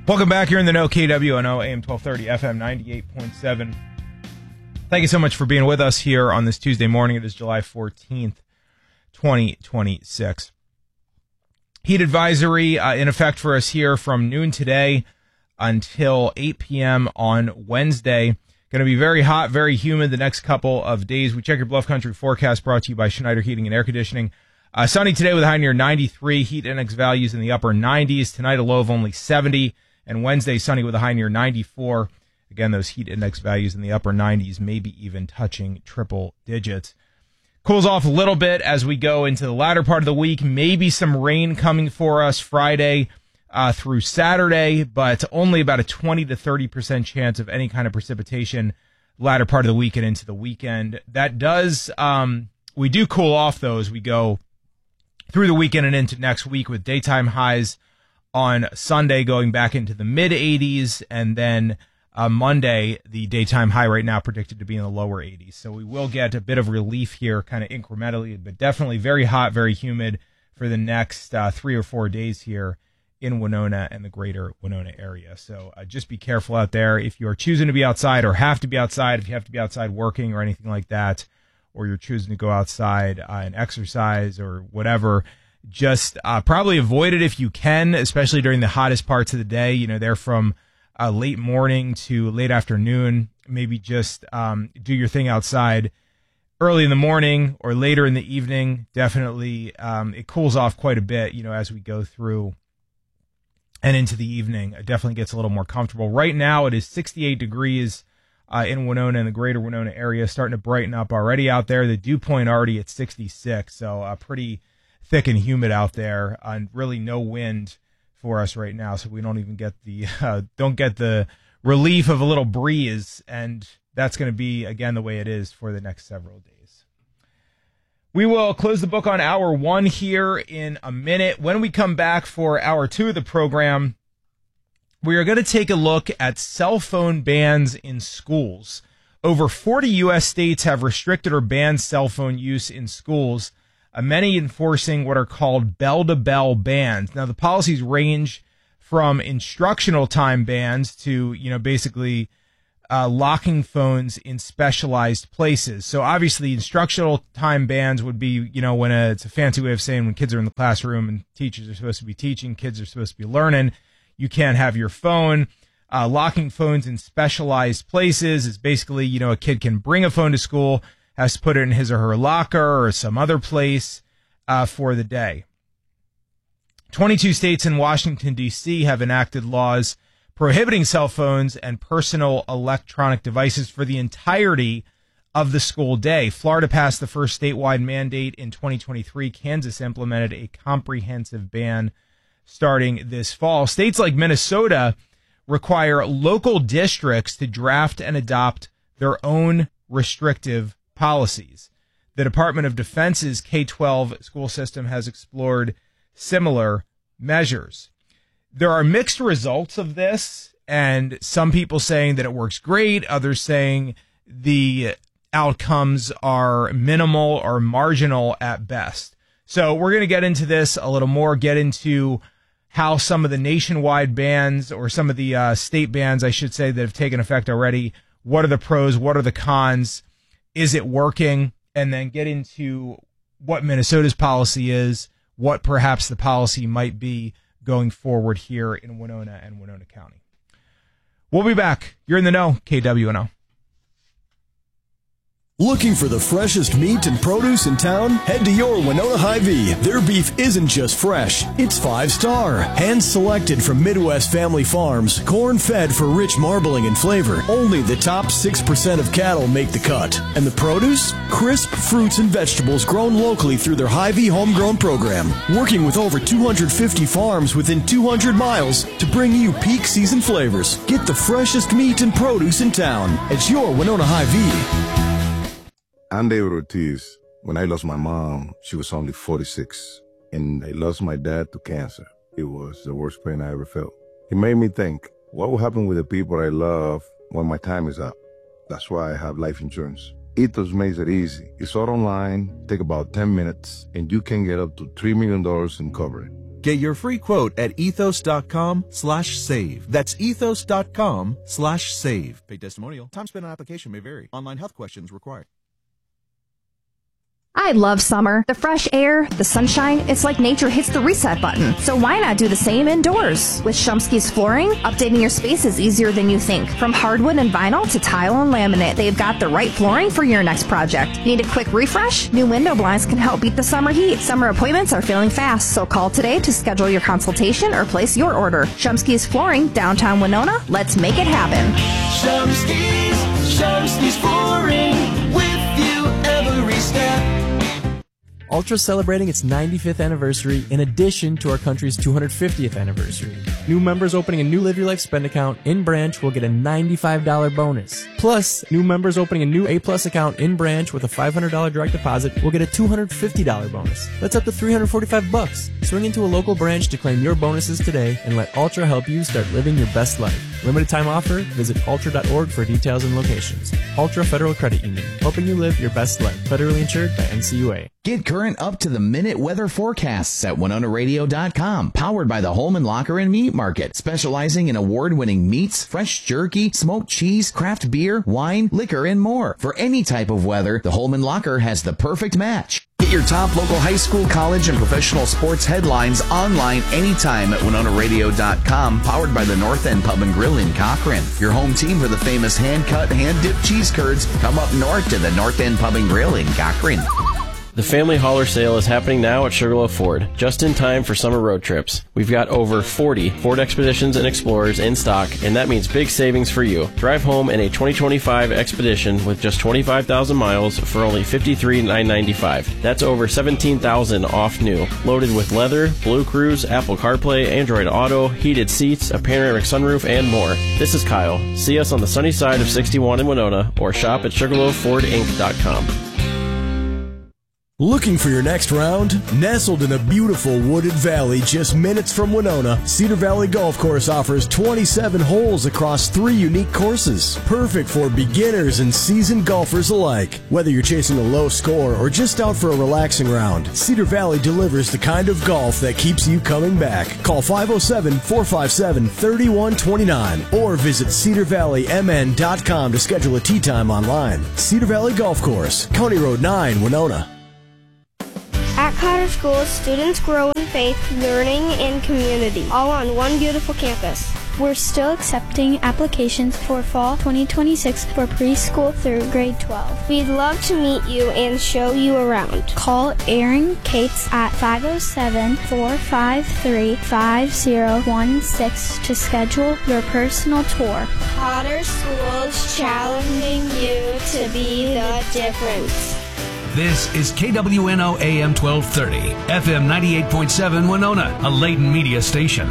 Welcome back. You're in the know, KWNO, AM 1230, FM 98.7. Thank you so much for being with us here on this Tuesday morning. It is July 14th, 2026. Heat advisory in effect for us here from noon today until 8 p.m. on Wednesday. Going to be very hot, very humid the next couple of days. We check your Bluff Country forecast brought to you by Schneider Heating and Air Conditioning. Sunny today with a high near 93. Heat index values in the upper 90s. Tonight a low of only 70. And Wednesday, sunny with a high near 94. Again, those heat index values in the upper 90s, maybe even touching triple digits. Cools off a little bit as we go into the latter part of the week. Maybe some rain coming for us Friday through Saturday, but only about a 20 to 30% chance of any kind of precipitation latter part of the week and into the weekend. That does, we do cool off though as we go through the weekend and into next week with daytime highs on Sunday going back into the mid 80s, and then Monday, the daytime high right now predicted to be in the lower 80s. So we will get a bit of relief here kind of incrementally, but definitely very hot, very humid for the next 3 or 4 days here in Winona and the greater Winona area. So just be careful out there. If you are choosing to be outside or have to be outside, if you have to be outside working or anything like that, or you're choosing to go outside and exercise or whatever, just probably avoid it if you can, especially during the hottest parts of the day. You know, they're from late morning to late afternoon. Maybe just do your thing outside early in the morning or later in the evening. Definitely, it cools off quite a bit, you know, as we go through and into the evening. It definitely gets a little more comfortable. Right now, it is 68 degrees in Winona and the greater Winona area, starting to brighten up already out there. The dew point already at 66, so pretty thick and humid out there, and really no wind for us right now, so we don't even get the relief of a little breeze, and that's going to be again the way it is for the next several days. We will close the book on hour 1 here in a minute. When we come back for hour 2 of the program, we are going to take a look at cell phone bans in schools. Over 40 U.S. states have restricted or banned cell phone use in schools, many enforcing what are called bell-to-bell bans. Now, the policies range from instructional time bans to, you know, basically locking phones in specialized places. So obviously, instructional time bans would be, you know, when it's a fancy way of saying when kids are in the classroom and teachers are supposed to be teaching, kids are supposed to be learning, you can't have your phone. Locking phones in specialized places is basically, you know, a kid can bring a phone to school, has to put it in his or her locker or some other place for the day. 22 states and Washington, D.C. have enacted laws prohibiting cell phones and personal electronic devices for the entirety of the school day. Florida passed the first statewide mandate in 2023. Kansas implemented a comprehensive ban starting this fall. States like Minnesota require local districts to draft and adopt their own restrictive policies. The Department of Defense's K-12 school system has explored similar measures. There are mixed results of this, and some people saying that it works great, others saying the outcomes are minimal or marginal at best. So we're going to get into this a little more, get into how some of the nationwide bans, or some of the state bans, I should say, that have taken effect already, what are the pros, what are the cons, is it working, and then get into what Minnesota's policy is, what perhaps the policy might be going forward here in Winona and Winona County. We'll be back. You're in the know, KWNO. Looking for the freshest meat and produce in town? Head to your Winona Hy-Vee. Their beef isn't just fresh, it's 5-star. Hand-selected from Midwest family farms, corn-fed for rich marbling and flavor. Only the top 6% of cattle make the cut. And the produce? Crisp fruits and vegetables grown locally through their Hy-Vee homegrown program. Working with over 250 farms within 200 miles to bring you peak season flavors. Get the freshest meat and produce in town. It's your Winona Hy-Vee. I'm David Ortiz. When I lost my mom, she was only 46, and I lost my dad to cancer. It was the worst pain I ever felt. It made me think, what will happen with the people I love when my time is up? That's why I have life insurance. Ethos makes it easy. It's all online, take about 10 minutes, and you can get up to $3 million in coverage. Get your free quote at ethos.com/save. That's ethos.com/save. Paid testimonial. Time spent on application may vary. Online health questions required. I love summer. The fresh air, the sunshine, it's like nature hits the reset button. So why not do the same indoors? With Shumsky's Flooring, updating your space is easier than you think. From hardwood and vinyl to tile and laminate, they've got the right flooring for your next project. Need a quick refresh? New window blinds can help beat the summer heat. Summer appointments are filling fast, so call today to schedule your consultation or place your order. Shumsky's Flooring, downtown Winona. Let's make it happen. Shumsky's Flooring, with you every step. Ultra celebrating its 95th anniversary in addition to our country's 250th anniversary. New members opening a new Live Your Life spend account in branch will get a $95 bonus. Plus, new members opening a new A-Plus account in branch with a $500 direct deposit will get a $250 bonus. That's up to $345. Swing into a local branch to claim your bonuses today and let Ultra help you start living your best life. Limited time offer. Visit ultra.org for details and locations. Ultra Federal Credit Union, helping you live your best life. Federally insured by NCUA. Get current up-to-the-minute weather forecasts at WinonaRadio.com. Powered by the Holman Locker and Meat Market, specializing in award-winning meats, fresh jerky, smoked cheese, craft beer, wine, liquor, and more. For any type of weather, the Holman Locker has the perfect match. Get your top local high school, college, and professional sports headlines online anytime at WinonaRadio.com. Powered by the North End Pub and Grill in Cochrane. Your home team for the famous hand-cut, hand-dipped cheese curds. Come up north to the North End Pub and Grill in Cochrane. The family hauler sale is happening now at Sugarloaf Ford, just in time for summer road trips. We've got over 40 Ford Expeditions and Explorers in stock, and that means big savings for you. Drive home in a 2025 Expedition with just 25,000 miles for only $53,995. That's over $17,000 off new. Loaded with leather, Blue Cruise, Apple CarPlay, Android Auto, heated seats, a panoramic sunroof, and more. This is Kyle. See us on the sunny side of 61 in Winona, or shop at SugarloafFordInc.com. Looking for your next round? Nestled in a beautiful wooded valley just minutes from Winona, Cedar Valley Golf Course offers 27 holes across 3 unique courses. Perfect for beginners and seasoned golfers alike. Whether you're chasing a low score or just out for a relaxing round, Cedar Valley delivers the kind of golf that keeps you coming back. Call 507-457-3129 or visit cedarvalleymn.com to schedule a tee time online. Cedar Valley Golf Course, County Road 9, Winona. At Cotter School, students grow in faith, learning, and community, all on one beautiful campus. We're still accepting applications for fall 2026 for preschool through grade 12. We'd love to meet you and show you around. Call Erin Cates at 507-453-5016 to schedule your personal tour. Cotter School's challenging you to be the difference. This is KWNO AM 1230, FM 98.7 Winona, a Layton media station.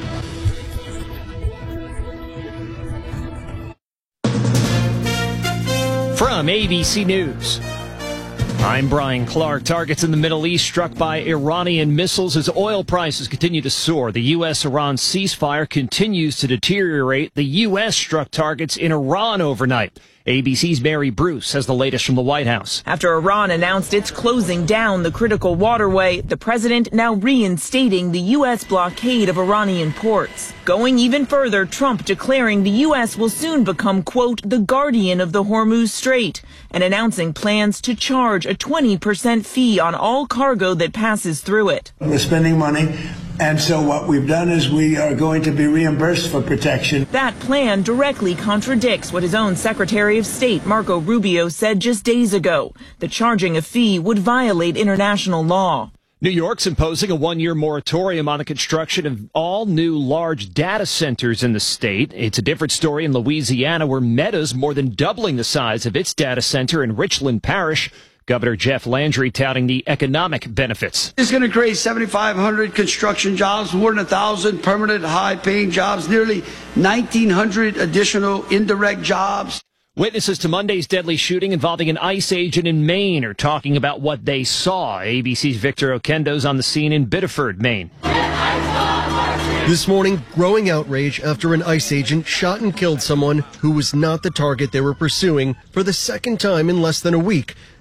From ABC News, I'm Brian Clark. Targets in the Middle East struck by Iranian missiles as oil prices continue to soar. The U.S.-Iran ceasefire continues to deteriorate. The U.S. struck targets in Iran overnight. ABC's Mary Bruce has the latest from the White House. After Iran announced it's closing down the critical waterway, the president now reinstating the U.S. blockade of Iranian ports. Going even further, Trump declaring the U.S. will soon become, quote, the guardian of the Hormuz Strait, and announcing plans to charge a 20% fee on all cargo that passes through it. We're spending money. And so what we've done is we are going to be reimbursed for protection. That plan directly contradicts what his own Secretary of State, Marco Rubio, said just days ago, that charging a fee would violate international law. New York's imposing a 1-year moratorium on the construction of all new large data centers in the state. It's a different story in Louisiana, where Meta's more than doubling the size of its data center in Richland Parish. Governor Jeff Landry touting the economic benefits. It's going to create 7,500 construction jobs, more than 1,000 permanent high-paying jobs, nearly 1,900 additional indirect jobs. Witnesses to Monday's deadly shooting involving an ICE agent in Maine are talking about what they saw. ABC's Victor Oquendo's on the scene in Biddeford, Maine. This morning, growing outrage after an ICE agent shot and killed someone who was not the target they were pursuing for the second time in less than a week.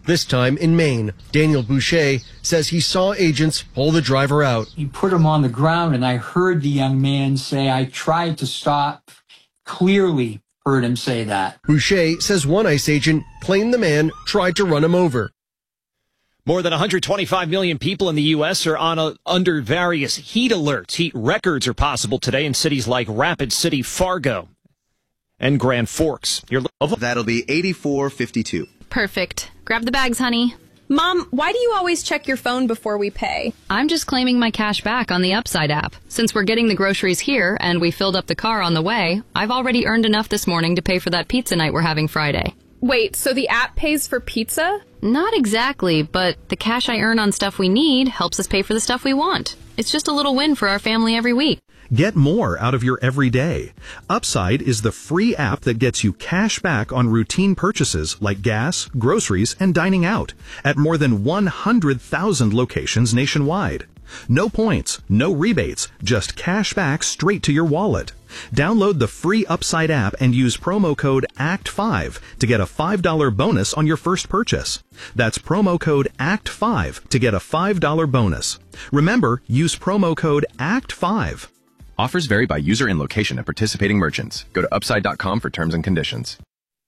this time in Maine. Daniel Boucher says he saw agents pull the driver out. He put him on the ground, and I heard the young man say, "I tried to stop." Clearly heard him say that. Boucher says one ICE agent claimed the man tried to run him over. More than 125 million people in the U.S. are under various heat alerts. Heat records are possible today in cities like Rapid City, Fargo, and Grand Forks. That'll be 84.52. Perfect. Grab the bags, honey. Mom, why do you always check your phone before we pay? I'm just claiming my cash back on the Upside app. Since we're getting the groceries here and we filled up the car on the way, I've already earned enough this morning to pay for that pizza night we're having Friday. Wait, so the app pays for pizza? Not exactly, but the cash I earn on stuff we need helps us pay for the stuff we want. It's just a little win for our family every week. Get more out of your everyday. Upside is the free app that gets you cash back on routine purchases like gas, groceries, and dining out at more than 100,000 locations nationwide. No points, no rebates, just cash back straight to your wallet. Download the free Upside app and use promo code ACT5 to get a $5 bonus on your first purchase. That's promo code ACT5 to get a $5 bonus. Remember, use promo code ACT5. Offers vary by user and location at participating merchants. Go to upside.com for terms and conditions.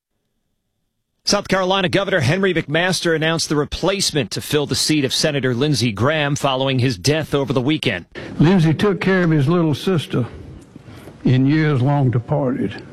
South Carolina Governor Henry McMaster announced the replacement to fill the seat of Senator Lindsey Graham following his death over the weekend. Lindsey took care of his little sister in years long departed.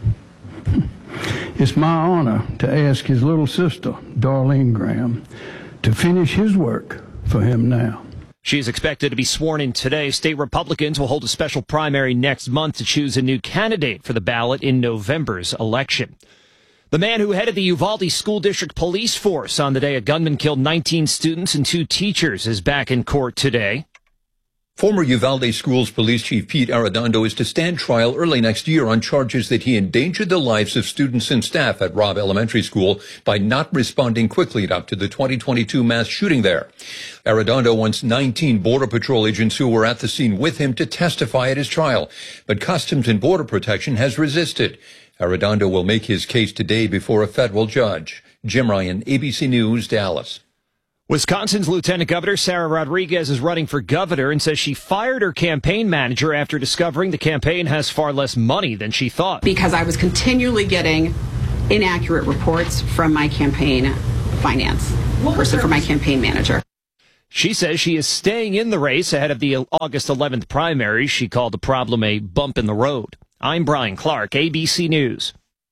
It's my honor to ask his little sister, Darlene Graham, to finish his work for him now. She is expected to be sworn in today. State Republicans will hold a special primary next month to choose a new candidate for the ballot in November's election. The man who headed the Uvalde School District Police Force on the day a gunman killed 19 students and 2 teachers is back in court today. Former Uvalde Schools Police Chief Pete Arredondo is to stand trial early next year on charges that he endangered the lives of students and staff at Robb Elementary School by not responding quickly up to the 2022 mass shooting there. Arredondo wants 19 Border Patrol agents who were at the scene with him to testify at his trial, but Customs and Border Protection has resisted. Arredondo will make his case today before a federal judge. Jim Ryan, ABC News, Dallas. Wisconsin's Lieutenant Governor Sarah Rodriguez is running for governor and says she fired her campaign manager after discovering the campaign has far less money than she thought. Because I was continually getting inaccurate reports from my campaign finance person, from my campaign manager. She says she is staying in the race ahead of the August 11th primary. She called the problem a bump in the road. I'm Brian Clark, ABC News.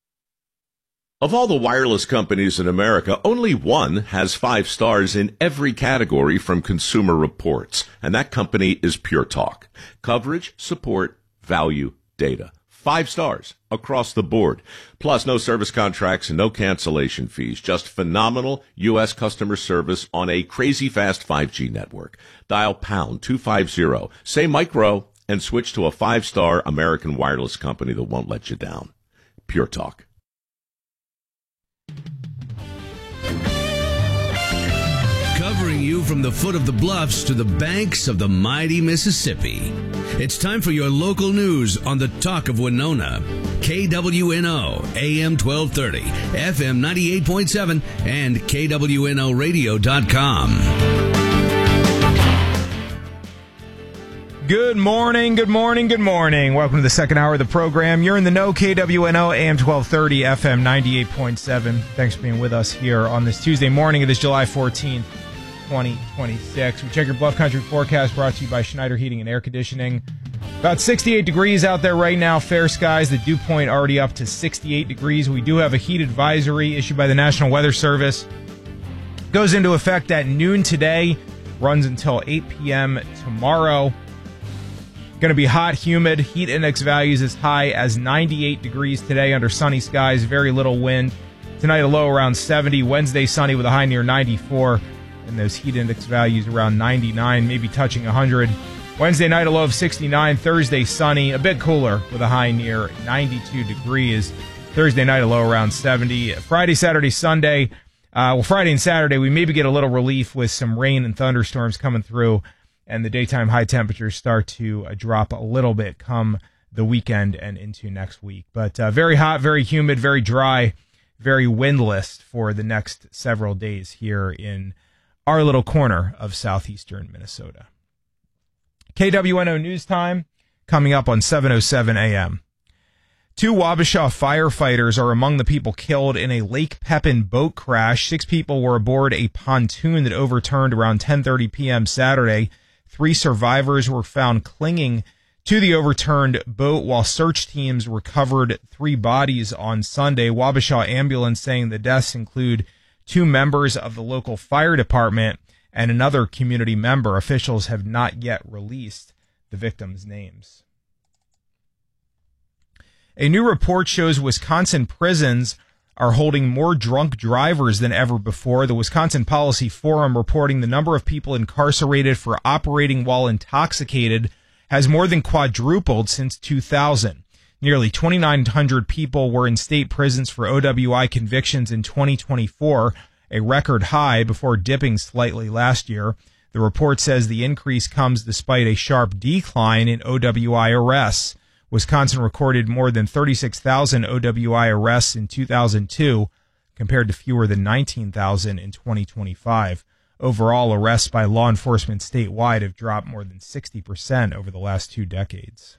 Of all the wireless companies in America, only one has 5 stars in every category from Consumer Reports, and that company is Pure Talk. Coverage, support, value, data. 5 stars across the board. Plus, no service contracts and no cancellation fees. Just phenomenal U.S. customer service on a crazy fast 5G network. Dial pound 250, say micro, and switch to a 5-star American wireless company that won't let you down. Pure Talk. Covering you from the foot of the bluffs to the banks of the mighty Mississippi. It's time for your local news on the Talk of Winona. KWNO, AM 1230, FM 98.7, and KWNOradio.com. Good morning, good morning, good morning. Welcome to the second hour of the program. You're in the know, KWNO, AM 1230, FM 98.7. Thanks for being with us here on this Tuesday morning. It is July 14th, 2026. We check your Bluff Country forecast brought to you by Schneider Heating and Air Conditioning. About 68 degrees out there right now. Fair skies. The dew point already up to 68 degrees. We do have a heat advisory issued by the National Weather Service. Goes into effect at noon today. Runs until 8 p.m. tomorrow. Going to be hot, humid. Heat index values as high as 98 degrees today under sunny skies. Very little wind. Tonight a low around 70. Wednesday sunny with a high near 94. And those heat index values around 99, maybe touching 100. Wednesday night a low of 69. Thursday sunny, a bit cooler with a high near 92 degrees. Thursday night a low around 70. Friday, Saturday, Sunday. Friday and Saturday we maybe get a little relief with some rain and thunderstorms coming through. And the daytime high temperatures start to drop a little bit come the weekend and into next week. But very hot, very humid, very dry very windless for the next several days here in our little corner of southeastern Minnesota. KWNO News Time coming up on 7:07 a.m. 2 Wabasha firefighters are among the people killed in a Lake Pepin boat crash. 6 people were aboard a pontoon that overturned around 10:30 p.m. Saturday. 3 survivors were found clinging to the overturned boat while search teams recovered 3 bodies on Sunday. Wabasha Ambulance saying the deaths include 2 members of the local fire department and another community member. Officials have not yet released the victims' names. A new report shows Wisconsin prisons are holding more drunk drivers than ever before. The Wisconsin Policy Forum reporting the number of people incarcerated for operating while intoxicated has more than quadrupled since 2000. Nearly 2,900 people were in state prisons for OWI convictions in 2024, a record high before dipping slightly last year. The report says the increase comes despite a sharp decline in OWI arrests. Wisconsin recorded more than 36,000 OWI arrests in 2002, compared to fewer than 19,000 in 2025. Overall, arrests by law enforcement statewide have dropped more than 60% over the last 2 decades.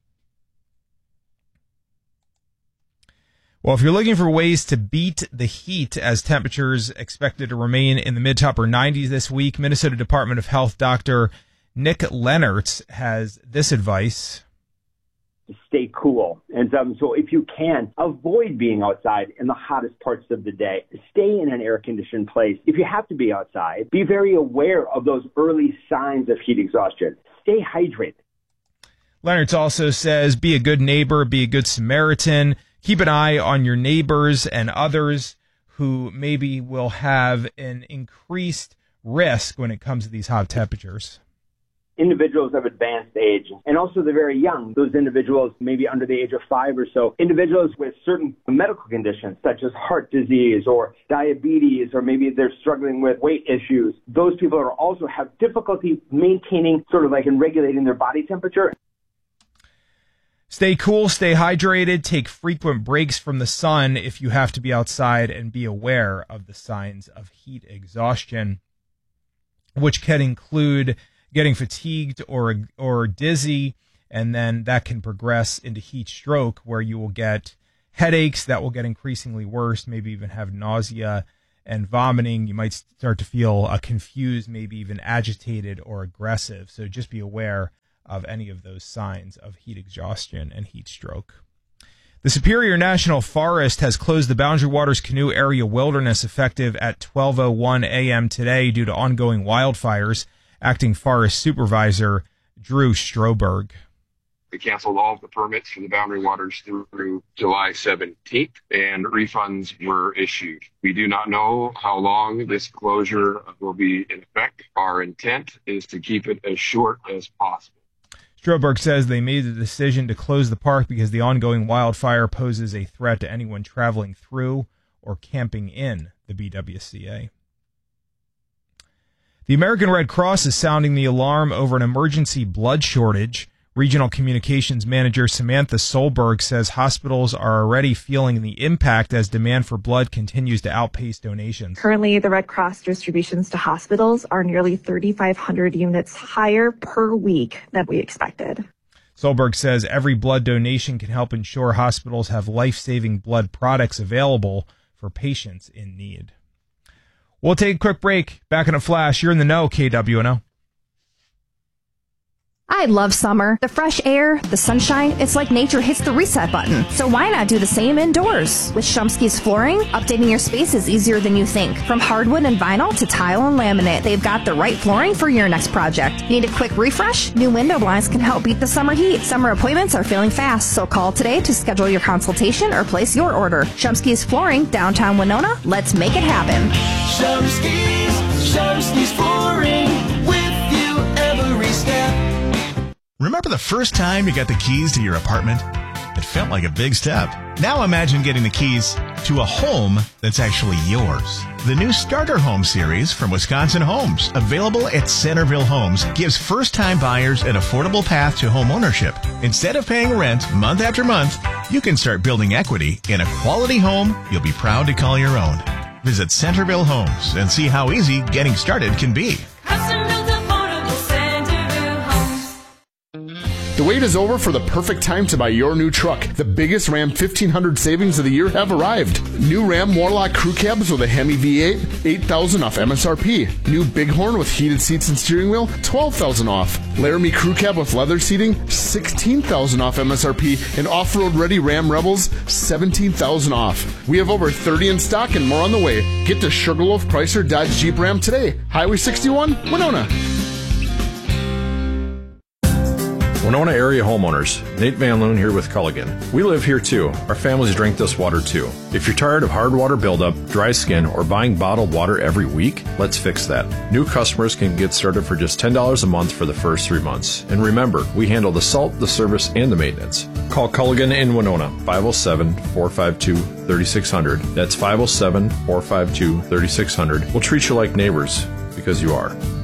Well, if you're looking for ways to beat the heat as temperatures expected to remain in the mid to upper 90s this week, Minnesota Department of Health Dr. Nick Lennertz has this advice. Stay cool. And so if you can, avoid being outside in the hottest parts of the day. Stay in an air-conditioned place. If you have to be outside, be very aware of those early signs of heat exhaustion. Stay hydrated. Lennertz also says, be a good neighbor, be a good Samaritan. Keep an eye on your neighbors and others who maybe will have an increased risk when it comes to these hot temperatures. Individuals of advanced age, and also the very young, those individuals maybe under the age of 5 or so, individuals with certain medical conditions such as heart disease or diabetes, or maybe they're struggling with weight issues. Those people are also have difficulty maintaining sort of like and regulating their body temperature. Stay cool, stay hydrated, take frequent breaks from the sun if you have to be outside, and be aware of the signs of heat exhaustion, which can include getting fatigued or dizzy, and then that can progress into heat stroke, where you will get headaches that will get increasingly worse, maybe even have nausea and vomiting. You might start to feel confused, maybe even agitated or aggressive. So just be aware of any of those signs of heat exhaustion and heat stroke. The Superior National Forest has closed the Boundary Waters Canoe Area Wilderness effective at 12:01 a.m. today due to ongoing wildfires. Acting Forest Supervisor Drew Stroberg. We canceled all of the permits for the Boundary Waters through July 17th, and refunds were issued. We do not know how long this closure will be in effect. Our intent is to keep it as short as possible. Stroberg says they made the decision to close the park because the ongoing wildfire poses a threat to anyone traveling through or camping in the BWCA. The American Red Cross is sounding the alarm over an emergency blood shortage. Regional Communications Manager Samantha Solberg says hospitals are already feeling the impact as demand for blood continues to outpace donations. Currently, the Red Cross distributions to hospitals are nearly 3,500 units higher per week than we expected. Solberg says every blood donation can help ensure hospitals have life-saving blood products available for patients in need. We'll take a quick break. Back in a flash. You're in the know, KWNO. I love summer. The fresh air, the sunshine, it's like nature hits the reset button. So why not do the same indoors? With Shumsky's Flooring, updating your space is easier than you think. From hardwood and vinyl to tile and laminate, they've got the right flooring for your next project. Need a quick refresh? New window blinds can help beat the summer heat. Summer appointments are filling fast, so call today to schedule your consultation or place your order. Shumsky's Flooring, downtown Winona. Let's make it happen. Shumsky's Flooring, with you every step. Remember the first time you got the keys to your apartment? It felt like a big step. Now imagine getting the keys to a home that's actually yours. The new Starter Home series from Wisconsin Homes, available at Centerville Homes, gives first-time buyers an affordable path to home ownership. Instead of paying rent month after month, you can start building equity in a quality home you'll be proud to call your own. Visit Centerville Homes and see how easy getting started can be. The wait is over for the perfect time to buy your new truck. The biggest Ram 1500 savings of the year have arrived. New Ram Warlock crew cabs with a Hemi V8, $8,000 off MSRP. New Bighorn with heated seats and steering wheel, $12,000 off. Laramie crew cab with leather seating, $16,000 off MSRP. And off-road ready Ram Rebels, $17,000 off. We have over 30 in stock and more on the way. Get to Sugarloaf Chrysler Dodge Jeep Ram today. Highway 61, Winona. Winona area homeowners, Nate Van Loon here with Culligan. We live here too. Our families drink this water too. If you're tired of hard water buildup, dry skin, or buying bottled water every week, let's fix that. New customers can get started for just $10 a month for the first 3 months. And remember, we handle the salt, the service, and the maintenance. Call Culligan in Winona, 507-452-3600. That's 507-452-3600. We'll treat you like neighbors, because you are.